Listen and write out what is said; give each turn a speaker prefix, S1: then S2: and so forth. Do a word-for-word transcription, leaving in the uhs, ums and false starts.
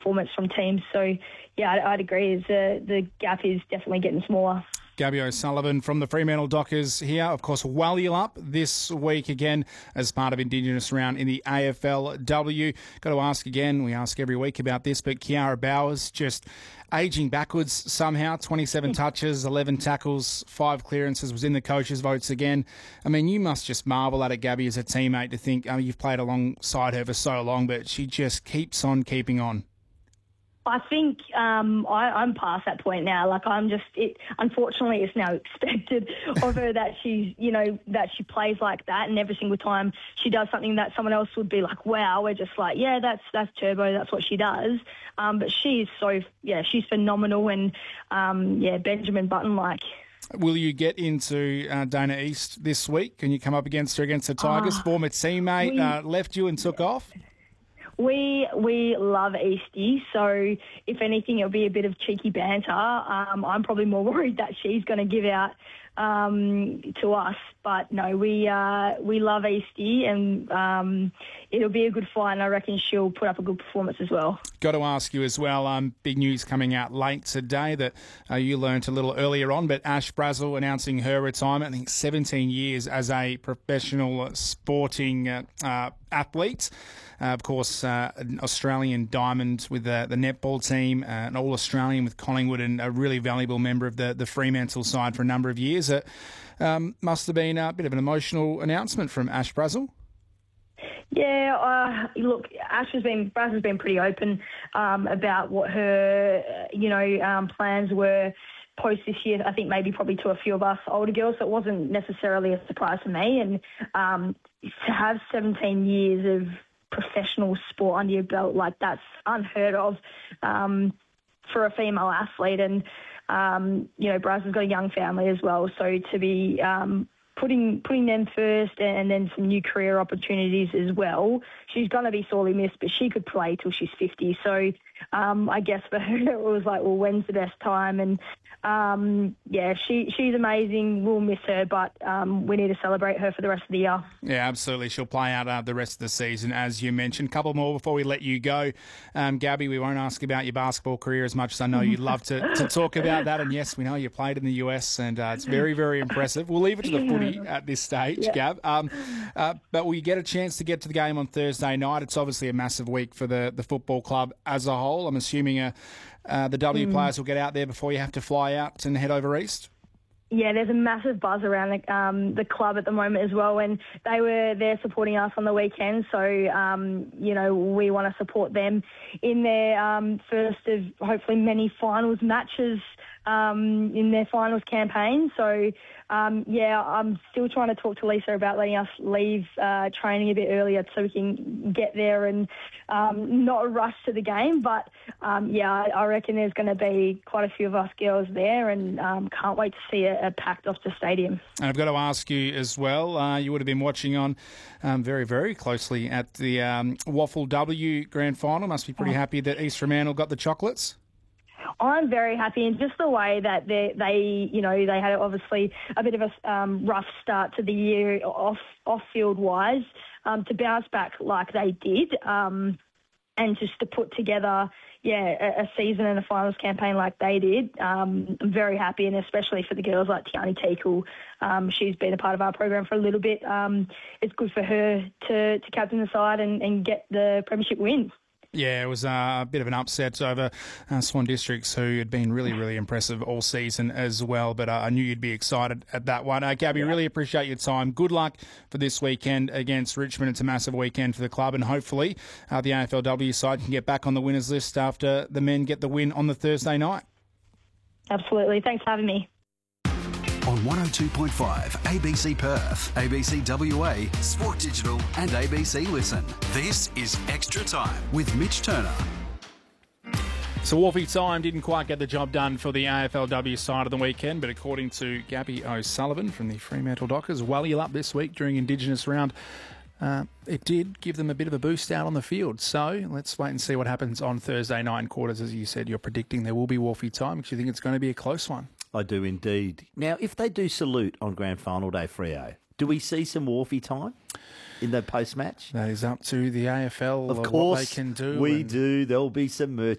S1: performance from teams. So, yeah, I'd, I'd agree. Is the, the gap is definitely getting smaller.
S2: Gabby O'Sullivan from the Fremantle Dockers here. Of course, Walyalup this week again as part of Indigenous Round in the A F L W. Got to ask again, we ask every week about this, but Kiara Bowers just ageing backwards somehow. twenty-seven touches, eleven tackles, five clearances, was in the coaches' votes again. I mean, you must just marvel at it, Gabby, as a teammate, to think, I mean, you've played alongside her for so long, but she just keeps on keeping on.
S1: I think um, I, I'm past that point now. Like I'm just, it, unfortunately, it's now expected of her that she's, you know, that she plays like that, and every single time she does something that someone else would be like, wow, we're just like, yeah, that's that's Turbo, that's what she does. Um, but she's so, yeah, she's phenomenal, and um, yeah, Benjamin Button like.
S2: Will you get into uh, Dana East this week? Can you come up against her against the Tigers? Uh, Former teammate we, uh, left you and took off.
S1: We we love Eastie, so if anything, it'll be a bit of cheeky banter. Um, I'm probably more worried that she's going to give out um, to us, but no, we uh, we love Eastie, and um, it'll be a good fight, and I reckon she'll put up a good performance as well.
S2: Got to ask you as well, um, big news coming out late today that uh, you learnt a little earlier on, but Ash Brazel announcing her retirement. I think seventeen years as a professional sporting uh, uh, athlete. Uh, of course, uh, an Australian diamond with the, the netball team, uh, an All-Australian with Collingwood, and a really valuable member of the, the Fremantle side for a number of years. It um, must have been a bit of an emotional announcement from Ash Brazel.
S1: Yeah, uh, look, Ash has been, Braz has been pretty open um, about what her, you know, um, plans were post this year. I think maybe probably to a few of us older girls, so it wasn't necessarily a surprise to me. And um, to have seventeen years of professional sport under your belt, like that's unheard of um, for a female athlete. And, um, you know, Braz has got a young family as well, so to be um, putting putting them first and then some new career opportunities as well, she's going to be sorely missed, but she could play till she's fifty. So um, I guess for her it was like, well, when's the best time? And Um, yeah, she she's amazing. We'll miss her, but um, we need to celebrate her for the rest of the year.
S2: Yeah, absolutely. She'll play out uh, the rest of the season, as you mentioned. Couple more before we let you go. Um, Gabby, we won't ask about your basketball career as much as I know you'd love to, to talk about that. And yes, we know you played in the U S, and uh, it's very, very impressive. We'll leave it to the footy at this stage, yeah. Gab. Um, uh, but will you get a chance to get to the game on Thursday night? It's obviously a massive week for the, the football club as a whole. I'm assuming a Uh, the W mm. players will get out there before you have to fly out and head over east?
S1: Yeah, there's a massive buzz around the, um, the club at the moment as well, and they were there supporting us on the weekend, so, um, you know, we want to support them in their um, first of hopefully many finals matches um, in their finals campaign. So, um, yeah, I'm still trying to talk to Lisa about letting us leave uh, training a bit earlier so we can get there and um, not rush to the game. But, um, yeah, I, I reckon there's going to be quite a few of us girls there, and um, can't wait to see a, a packed off the stadium.
S2: And I've got to ask you as well, uh, you would have been watching on um, very, very closely at the um, Waffle W Grand Final. Must be pretty oh. happy that East Fremantle got the chocolates.
S1: I'm very happy, and just the way that they, they, you know, they had obviously a bit of a um, rough start to the year off off field wise, um, to bounce back like they did, um, and just to put together, yeah, a, a season and a finals campaign like they did. Um, I'm very happy, and especially for the girls like Tiani Teakle. Um, she's been a part of our program for a little bit. Um, it's good for her to, to captain the side and, and get the premiership win.
S2: Yeah, it was uh, a bit of an upset over uh, Swan Districts, who had been really, really impressive all season as well. But uh, I knew you'd be excited at that one. Uh, Gabby, yeah. really appreciate your time. Good luck for this weekend against Richmond. It's a massive weekend for the club, and hopefully uh, the A F L W side can get back on the winners list after the men get the win on the Thursday night.
S1: Absolutely. Thanks for having me.
S3: On one oh two point five, A B C Perth, A B C W A, Sport Digital and A B C Listen. This is Extra Time with Mitch Turner.
S2: So Wolfie time didn't quite get the job done for the A F L W side of the weekend, but according to Gabby O'Sullivan from the Fremantle Dockers, Walyalup this week during Indigenous Round, uh, it did give them a bit of a boost out on the field. So let's wait and see what happens on Thursday night in quarters. As you said, you're predicting there will be Wolfie time because you think it's going to be a close one.
S4: I do indeed. Now, if they do salute on Grand Final Day, Freo, do we see some Wolfie time in the post-match?
S2: That is up to the A F L
S4: of
S2: or
S4: course,
S2: what they can do.
S4: we
S2: and...
S4: do. There'll be some merch